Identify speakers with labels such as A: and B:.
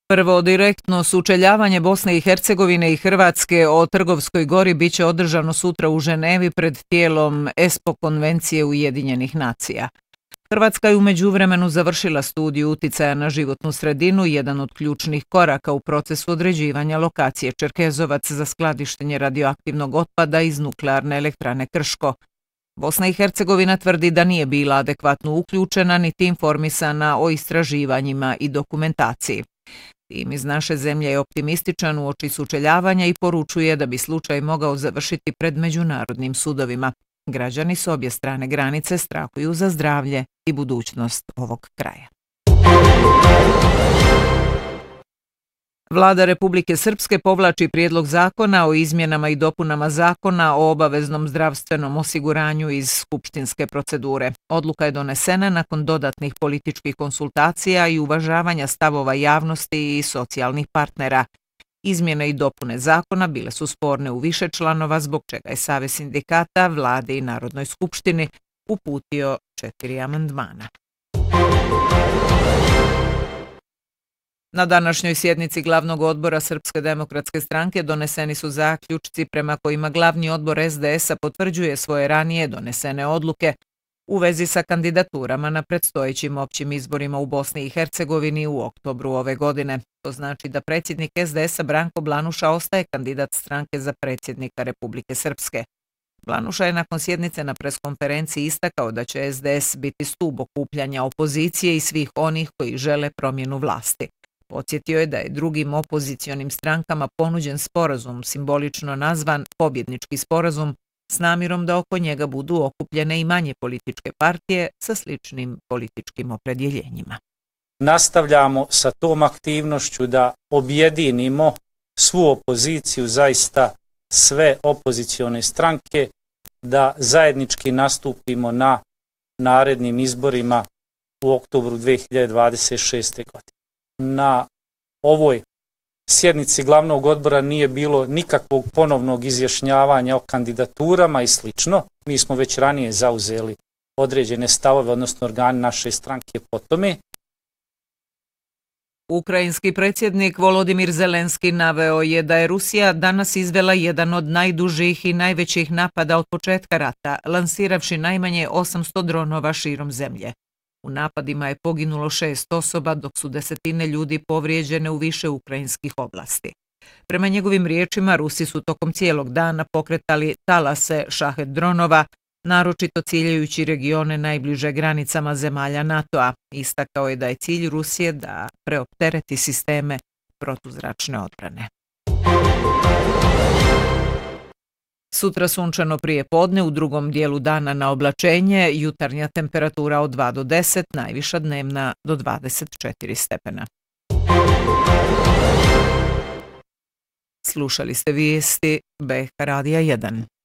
A: Prvo direktno sučeljavanje Bosne i Hercegovine i Hrvatske o Trgovskoj gori biće održano sutra u Ženevi pred tijelom ESPO konvencije Ujedinjenih nacija. Hrvatska je u međuvremenu završila studiju uticaja na životnu sredinu, jedan od ključnih koraka u procesu određivanja lokacije Čerkezovac za skladištenje radioaktivnog otpada iz nuklearne elektrane Krško. Bosna i Hercegovina tvrdi da nije bila adekvatno uključena niti informisana o istraživanjima i dokumentaciji. Tim iz naše zemlje je optimističan uoči sučeljavanja i poručuje da bi slučaj mogao završiti pred međunarodnim sudovima. Građani s obje strane granice strahuju za zdravlje i budućnost ovog kraja. Vlada Republike Srpske povlači prijedlog zakona o izmjenama i dopunama zakona o obaveznom zdravstvenom osiguranju iz skupštinske procedure. Odluka je donesena nakon dodatnih političkih konsultacija i uvažavanja stavova javnosti i socijalnih partnera. Izmjene i dopune zakona bile su sporne u više članova, zbog čega je Savez sindikata, Vladi i Narodnoj skupštini uputio 4 amandmana. Na današnjoj sjednici glavnog odbora Srpske demokratske stranke doneseni su zaključci prema kojima glavni odbor SDS-a potvrđuje svoje ranije donesene odluke u vezi sa kandidaturama na predstojećim općim izborima u Bosni i Hercegovini u oktobru ove godine. To znači da predsjednik SDS-a Branko Blanuša ostaje kandidat stranke za predsjednika Republike Srpske. Blanuša je nakon sjednice na preskonferenciji istakao da će SDS biti stub okupljanja opozicije i svih onih koji žele promjenu vlasti. Podsjetio je da je drugim opozicionim strankama ponuđen sporazum, simbolično nazvan pobjednički sporazum, s namjerom da oko njega budu okupljene i manje političke partije sa sličnim političkim opredjeljenjima.
B: Nastavljamo sa tom aktivnošću da objedinimo svu opoziciju, zaista sve opozicione stranke, da zajednički nastupimo na narednim izborima u oktobru 2026. godine. Na ovoj sjednici glavnog odbora nije bilo nikakvog ponovnog izjašnjavanja o kandidaturama i slično. Mi smo već ranije zauzeli određene stavove, odnosno organi naše stranke po tome.
A: Ukrajinski predsjednik Volodimir Zelenski naveo je da je Rusija danas izvela jedan od najdužih i najvećih napada od početka rata, lansiravši najmanje 800 dronova širom zemlje. U napadima je poginulo 6 osoba, dok su desetine ljudi povrijeđene u više ukrajinskih oblasti. Prema njegovim riječima, Rusi su tokom cijelog dana pokretali talase šahed dronova, naročito ciljajući regione najbliže granicama zemalja NATO-a. Istakao je da je cilj Rusije da preoptereti sisteme protuzračne odbrane. Sutra sunčano prije podne, u drugom dijelu dana na oblačenje, jutarnja temperatura od 2 do 10, najviša dnevna do 24 stepena. Slušali ste vijesti BH Radija 1.